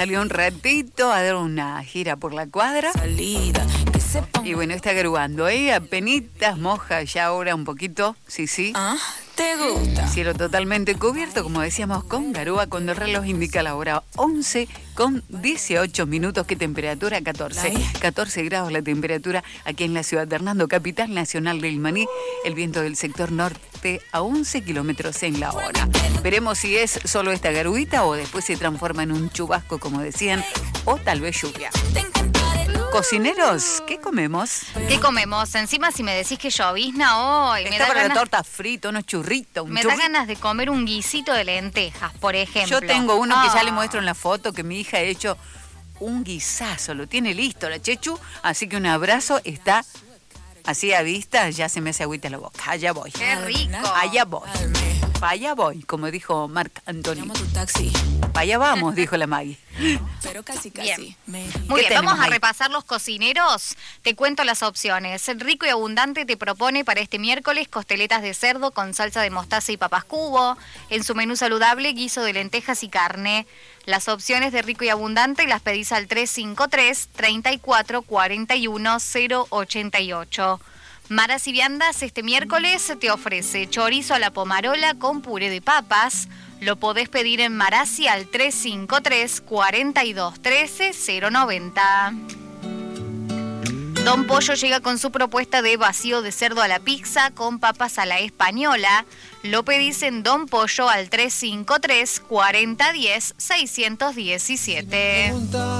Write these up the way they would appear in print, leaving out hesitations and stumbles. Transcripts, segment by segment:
salió un ratito a dar una gira por la cuadra. Y bueno, está grabando, apenitas moja ya ahora un poquito, sí. ¿Te gusta? Cielo totalmente cubierto, como decíamos, con garúa, cuando el reloj indica la hora 11 con 18 minutos. ¿Qué temperatura? 14 grados la temperatura aquí en la ciudad de Hernando, capital nacional del Maní. El viento del sector norte a 11 kilómetros en la hora. Veremos si es solo esta garuita o después se transforma en un chubasco, como decían, o tal vez lluvia. Cocineros, ¿qué comemos? ¿Qué comemos? Encima, si me decís que llovizna hoy, me da ganas... la torta frita, unos churritos. Me da ganas de comer un guisito de lentejas, por ejemplo. Yo tengo uno que ya le muestro en la foto, que mi hija ha hecho un guisazo, lo tiene listo la Chechu, así que un abrazo, está así a vista, ya se me hace agüita la boca. Allá voy. ¡Qué rico! Allá voy, como dijo Marc Anthony. Allá vamos, dijo la Maggie. Pero casi. Bien. Muy bien, vamos a repasar los cocineros. Te cuento las opciones. Rico y Abundante te propone para este miércoles costeletas de cerdo con salsa de mostaza y papas cubo. En su menú saludable, guiso de lentejas y carne. Las opciones de Rico y Abundante las pedís al 353 34 41 088. Maras y Viandas este miércoles te ofrece chorizo a la pomarola con puré de papas. Lo podés pedir en Marasi al 353 42 13 090. Don Pollo llega con su propuesta de vacío de cerdo a la pizza con papas a la española. Lo pedís en Don Pollo al 353 40 10 617.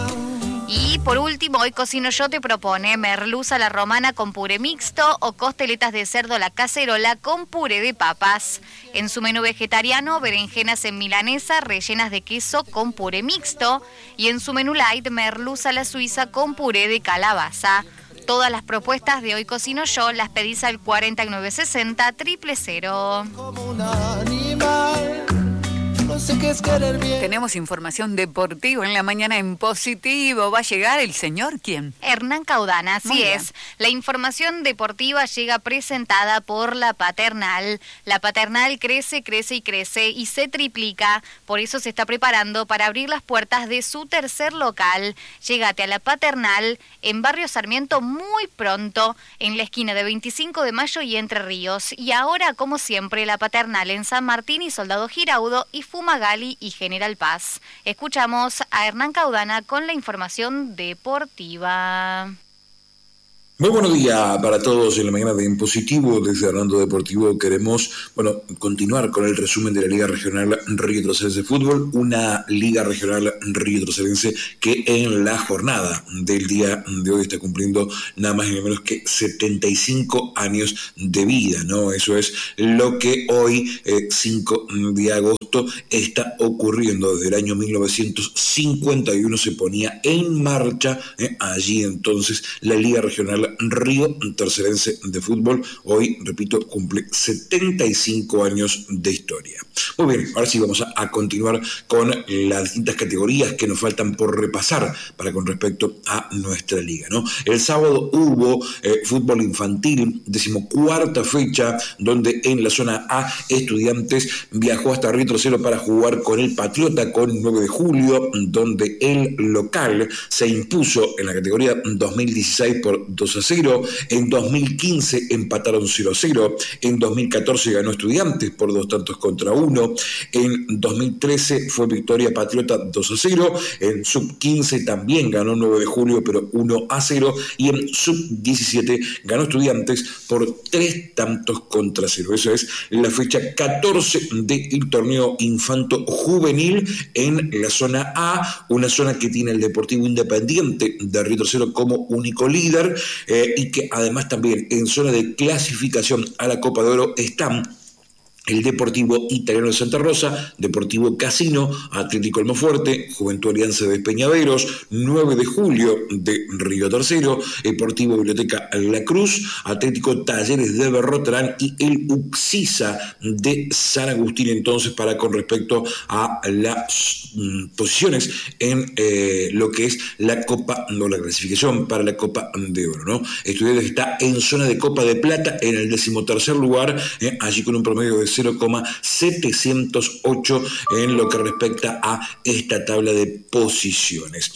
Y por último, Hoy Cocino Yo te propone merluza a la romana con puré mixto o costeletas de cerdo a la cacerola con puré de papas. En su menú vegetariano, berenjenas en milanesa rellenas de queso con puré mixto. Y en su menú light, merluza a la suiza con puré de calabaza. Todas las propuestas de Hoy Cocino Yo las pedís al 4960 000. Como un animal. No sé qué es querer bien. Tenemos información deportiva en la mañana en positivo. ¿Va a llegar el señor quién? Hernán Caudana, así es. La información deportiva llega presentada por La Paternal. La Paternal crece y se triplica. Por eso se está preparando para abrir las puertas de su tercer local. Llégate a La Paternal en Barrio Sarmiento muy pronto, en la esquina de 25 de Mayo y Entre Ríos. Y ahora, como siempre, La Paternal en San Martín y Soldado Giraudo y Fumagalli y General Paz. Escuchamos a Hernán Caudana con la información deportiva. Muy buenos días para todos en la mañana de En Positivo. Desde Hernando Deportivo queremos continuar con el resumen de la Liga Regional Río Trocerense de Fútbol, una Liga Regional Río Trocerense que en la jornada del día de hoy está cumpliendo nada más y nada menos que 75 años de vida, ¿no? Eso es lo que hoy, 5 de agosto, está ocurriendo. Desde el año 1951 se ponía en marcha allí entonces la Liga Regional Río Trocerense de Fútbol. Hoy, repito, cumple 75 años de historia. Muy bien, ahora sí vamos a continuar con las distintas categorías que nos faltan por repasar para con respecto a nuestra liga, ¿no? El sábado hubo fútbol infantil, 14ª fecha, donde en la zona A Estudiantes viajó hasta Río Tercero para jugar con el Patriota con 9 de julio, donde el local se impuso en la categoría 2016 por 2-0. En 2015 empataron 0-0. En 2014 ganó Estudiantes por 2-1. En 2013 fue victoria Patriota 2-0. En sub-15 también ganó 9 de julio, pero 1-0. Y en sub-17 ganó Estudiantes por 3-0. Eso es la fecha 14 del torneo infanto juvenil en la zona A, una zona que tiene el Deportivo Independiente de Río Tercero como único líder. Y que además también en zona de clasificación a la Copa de Oro están el Deportivo Italiano de Santa Rosa, Deportivo Casino, Atlético Almafuerte, Juventud Alianza de Peñaderos, 9 de julio de Río Tercero, Deportivo Biblioteca La Cruz, Atlético Talleres de Berroterán y el Uxisa de San Agustín. Entonces, para con respecto a las posiciones en lo que es la la clasificación para la Copa de Oro, ¿no? Estudiantes está en zona de Copa de Plata en el 13º lugar, allí con un promedio de 0,708 en lo que respecta a esta tabla de posiciones.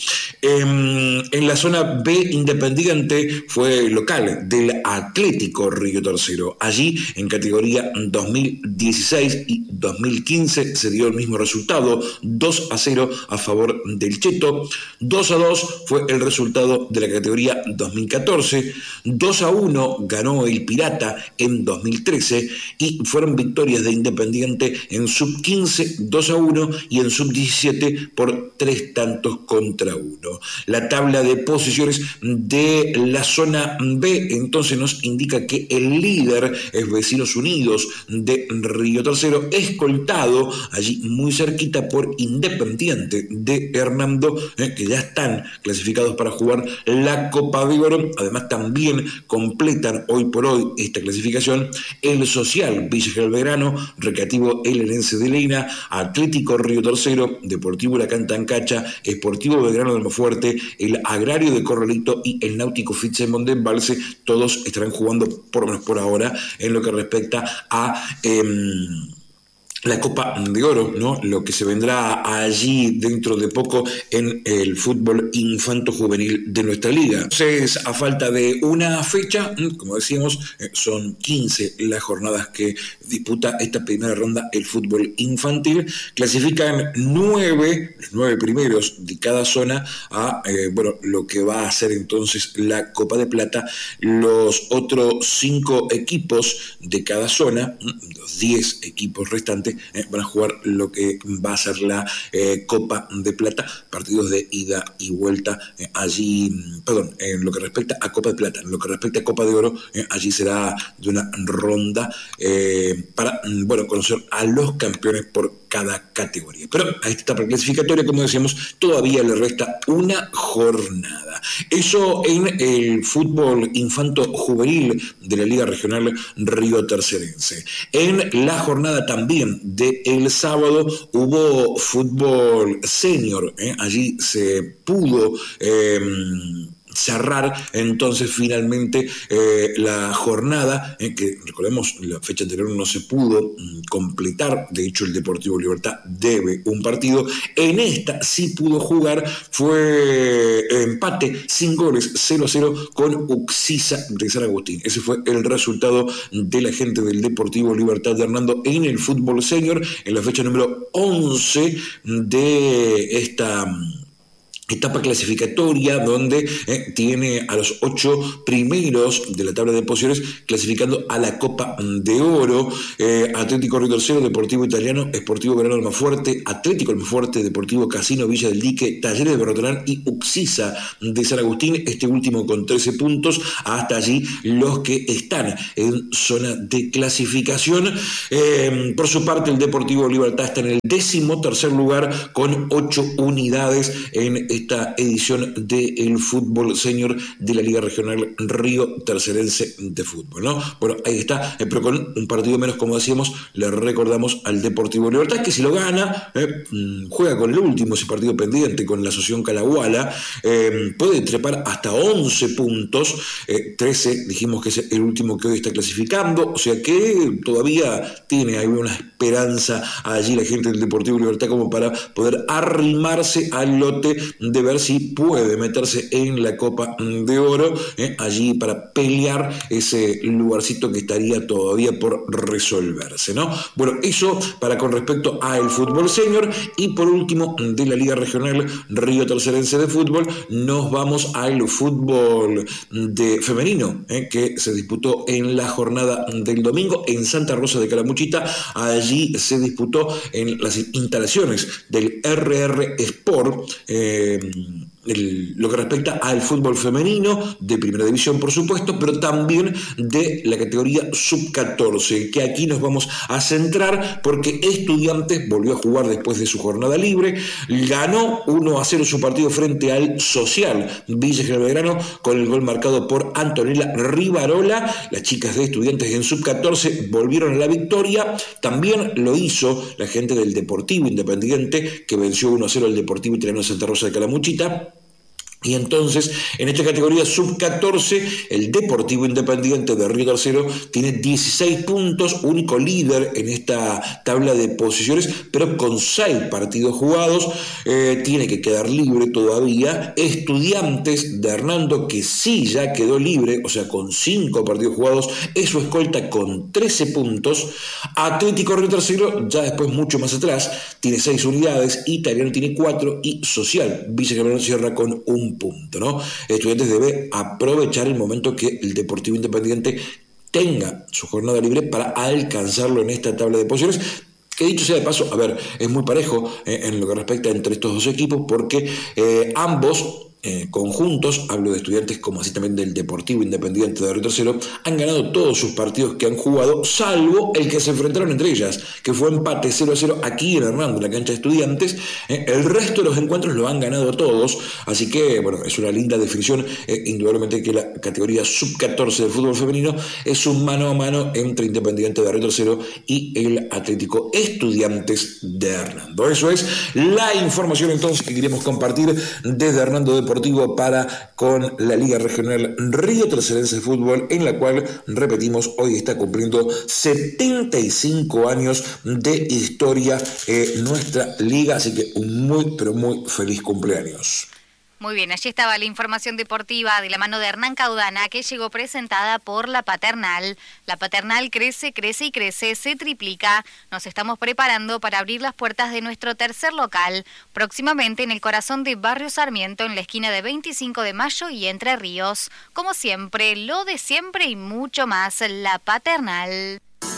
En la zona B, Independiente fue local del Atlético Río Tercero. Allí, en categoría 2016 y 2015, se dio el mismo resultado, 2-0 a favor del Cheto. 2-2 fue el resultado de la categoría 2014. 2-1 ganó el Pirata en 2013 y fueron victorias de Independiente en sub-15 2-1 y en sub-17 por 3-1. La tabla de posiciones de la zona B entonces nos indica que el líder es Vecinos Unidos de Río Tercero, escoltado allí muy cerquita por Independiente de Hernando, que ya están clasificados para jugar la Copa de Oro. Además también completan hoy por hoy esta clasificación el Social Villa General Belgrano, Recreativo El Herense de Leina, Atlético Río Tercero, Deportivo Huracán Tancacha, Sportivo Belgrano de Almafuerte, el Agrario de Corralito y el Náutico Fitzsimons de Embalse. Todos estarán jugando, por lo menos por ahora, en lo que respecta a la Copa de Oro, ¿no? Lo que se vendrá allí dentro de poco en el fútbol infanto-juvenil de nuestra liga. Entonces, a falta de una fecha, como decíamos, son 15 las jornadas que disputa esta primera ronda el fútbol infantil. Clasifican los 9 primeros de cada zona a lo que va a ser entonces la Copa de Plata. Los otros 5 equipos de cada zona, los 10 equipos restantes, van a jugar lo que va a ser la Copa de Plata, partidos de ida y vuelta en lo que respecta a Copa de Plata. En lo que respecta a Copa de Oro, allí será de una ronda para conocer a los campeones por cada categoría. Pero a esta etapa clasificatoria, como decíamos, todavía le resta una jornada. Eso en el fútbol infanto-juvenil de la Liga Regional Río Tercerense. En la jornada también del sábado hubo fútbol senior. Allí se pudo cerrar entonces finalmente la jornada, que recordemos la fecha anterior no se pudo completar. De hecho el Deportivo Libertad debe un partido. En esta sí pudo jugar, fue empate sin goles, 0-0 con Uxisa de San Agustín. Ese fue el resultado de la gente del Deportivo Libertad de Hernando en el fútbol senior, en la fecha número 11 de esta etapa clasificatoria, donde tiene a los 8 primeros de la tabla de posiciones clasificando a la Copa de Oro. Atlético Río Tercero, Deportivo Italiano, Sportivo Belgrano Almafuerte, Atlético Almafuerte, Deportivo Casino Villa del Dique, Talleres de Berrotonán y Uxisa de San Agustín, este último con 13 puntos. Hasta allí los que están en zona de clasificación. Por su parte, el Deportivo Libertad está en el 13º lugar con 8 unidades en esta edición del fútbol senior de la Liga Regional Río Tercerense de Fútbol, ¿no? Bueno, ahí está, pero con un partido menos, como decíamos, le recordamos al Deportivo Libertad, que si lo gana, juega con el último, ese partido pendiente con la Asociación Calahuala, puede trepar hasta 11 puntos, 13 dijimos que es el último que hoy está clasificando, o sea que todavía tiene ahí una esperanza allí la gente del Deportivo Libertad como para poder arrimarse al lote de ver si puede meterse en la Copa de Oro, allí para pelear ese lugarcito que estaría todavía por resolverse, ¿no? Bueno, eso para con respecto al fútbol senior. Y por último, de la Liga Regional Río Tercerense de Fútbol, nos vamos al fútbol femenino, que se disputó en la jornada del domingo en Santa Rosa de Calamuchita. Allí se disputó en las instalaciones del RR Sport, lo que respecta al fútbol femenino de primera división, por supuesto, pero también de la categoría sub-14, que aquí nos vamos a centrar porque Estudiantes volvió a jugar después de su jornada libre, ganó 1-0 su partido frente al Social Villa General Belgrano con el gol marcado por Antonella Rivarola. Las chicas de Estudiantes en sub-14 volvieron a la victoria. También lo hizo la gente del Deportivo Independiente, que venció 1-0 al Deportivo Italiano de Santa Rosa de Calamuchita. Y entonces, en esta categoría sub-14, el Deportivo Independiente de Río Tercero tiene 16 puntos, único líder en esta tabla de posiciones, pero con 6 partidos jugados, tiene que quedar libre todavía. Estudiantes de Hernando, que sí ya quedó libre, o sea, con 5 partidos jugados, es su escolta con 13 puntos. Atlético Río Tercero, ya después mucho más atrás, tiene 6 unidades, Italiano tiene 4 y Social, vicecampeón, cierra con 1 punto, ¿no? Estudiantes debe aprovechar el momento que el Deportivo Independiente tenga su jornada libre para alcanzarlo en esta tabla de posiciones, que dicho sea de paso, a ver, es muy parejo en lo que respecta entre estos dos equipos, porque ambos conjuntos, hablo de Estudiantes como así también del Deportivo Independiente de Río Tercero, han ganado todos sus partidos que han jugado, salvo el que se enfrentaron entre ellas, que fue empate 0-0 aquí en Hernando, en la cancha de Estudiantes. El resto de los encuentros lo han ganado todos, así que bueno, es una linda definición. Indudablemente que la categoría sub-14 del fútbol femenino es un mano a mano entre Independiente de Río Tercero y el Atlético Estudiantes de Hernando. Eso es la información entonces que queremos compartir desde Hernando Deportivo para con la Liga Regional Río Tercerense de Fútbol, en la cual, repetimos, hoy está cumpliendo 75 años de historia nuestra liga, así que un muy, pero muy feliz cumpleaños. Muy bien, allí estaba la información deportiva de la mano de Hernán Caudana, que llegó presentada por La Paternal. La Paternal crece, crece y crece, se triplica. Nos estamos preparando para abrir las puertas de nuestro tercer local, próximamente en el corazón de Barrio Sarmiento, en la esquina de 25 de Mayo y Entre Ríos. Como siempre, lo de siempre y mucho más, La Paternal.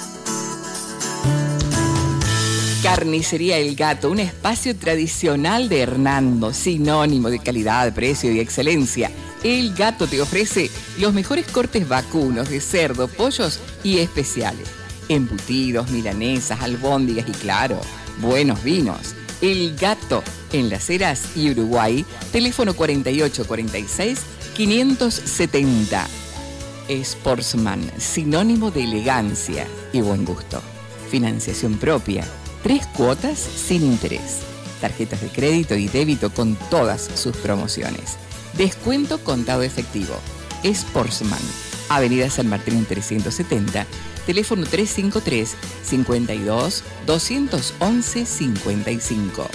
Carnicería El Gato, un espacio tradicional de Hernando, sinónimo de calidad, precio y excelencia. El Gato te ofrece los mejores cortes vacunos de cerdo, pollos y especiales. Embutidos, milanesas, albóndigas y claro, buenos vinos. El Gato, en Las Heras y Uruguay, teléfono 4846-570. Sportsman, sinónimo de elegancia y buen gusto. Financiación propia. 3 cuotas sin interés. Tarjetas de crédito y débito con todas sus promociones. Descuento contado efectivo. Sportsman, Avenida San Martín 370, teléfono 353-52-211-55.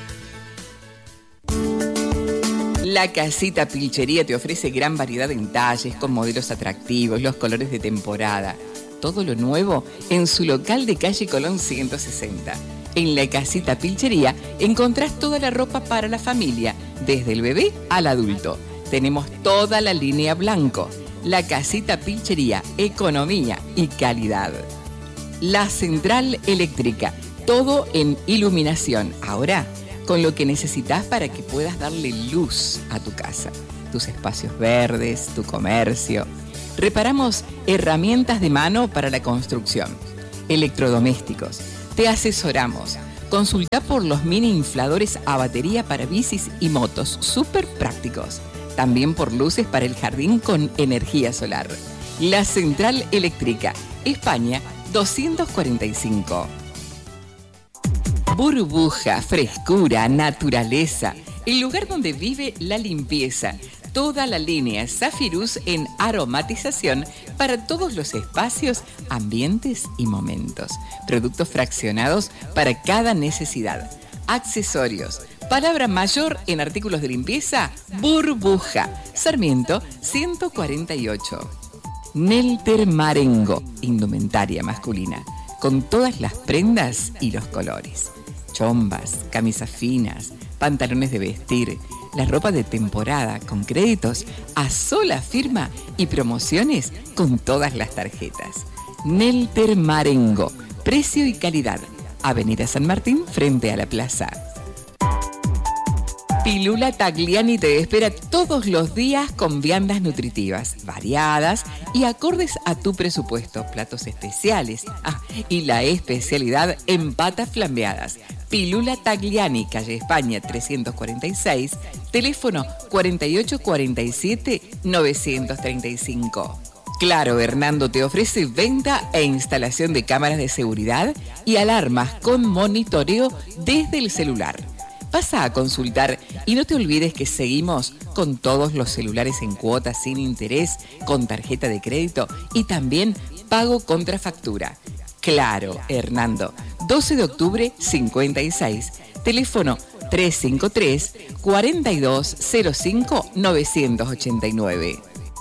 La Casita Pilchería te ofrece gran variedad en talles, con modelos atractivos, los colores de temporada. Todo lo nuevo en su local de calle Colón 160. En la Casita Pilchería encontrás toda la ropa para la familia, desde el bebé al adulto. Tenemos toda la línea blanco. La Casita Pilchería, economía y calidad. La Central Eléctrica, todo en iluminación. Ahora, con lo que necesitas para que puedas darle luz a tu casa, tus espacios verdes, tu comercio. Reparamos herramientas de mano para la construcción, electrodomésticos. Te asesoramos. Consulta por los mini infladores a batería para bicis y motos, súper prácticos. También por luces para el jardín con energía solar. La Central Eléctrica, España 245. Burbuja, frescura, naturaleza. El lugar donde vive la limpieza. Toda la línea Zafirus en aromatización para todos los espacios, ambientes y momentos. Productos fraccionados para cada necesidad. Accesorios. Palabra mayor en artículos de limpieza, Burbuja. Sarmiento 148. Nelter Marengo, indumentaria masculina, con todas las prendas y los colores. Chombas, camisas finas, pantalones de vestir, la ropa de temporada con créditos a sola firma y promociones con todas las tarjetas. Nelter Marengo, precio y calidad. Avenida San Martín frente a la plaza. Pilula Tagliani te espera todos los días con viandas nutritivas, variadas y acordes a tu presupuesto. Platos especiales. Y la especialidad en patas flambeadas. Pilula Tagliani, calle España 346, teléfono 4847-935. Claro, Hernando te ofrece venta e instalación de cámaras de seguridad y alarmas con monitoreo desde el celular. Pasa a consultar y no te olvides que seguimos con todos los celulares en cuotas sin interés, con tarjeta de crédito y también pago contra factura. Claro, Hernando, 12 de octubre 56, teléfono 353-4205-989.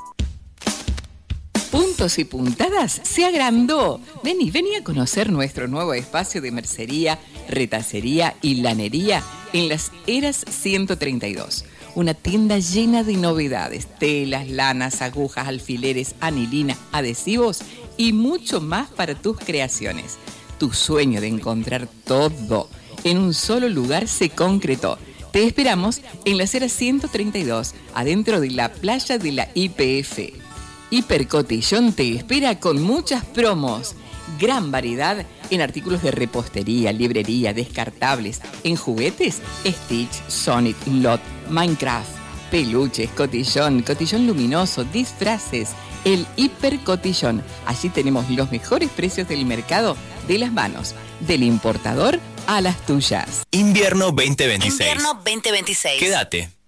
Puntos y Puntadas se agrandó. Vení a conocer nuestro nuevo espacio de mercería, retacería y lanería en Las Heras 132. Una tienda llena de novedades, telas, lanas, agujas, alfileres, anilina, adhesivos y mucho más para tus creaciones. Tu sueño de encontrar todo en un solo lugar se concretó. Te esperamos en Las Heras 132, adentro de la playa de la YPF. Hipercotillón te espera con muchas promos. Gran variedad en artículos de repostería, librería, descartables, en juguetes, Stitch, Sonic, Lot, Minecraft, peluches, cotillón luminoso, disfraces, el Hipercotillón. Allí tenemos los mejores precios del mercado de las manos, del importador a las tuyas. Invierno 2026. Invierno 2026. Quédate.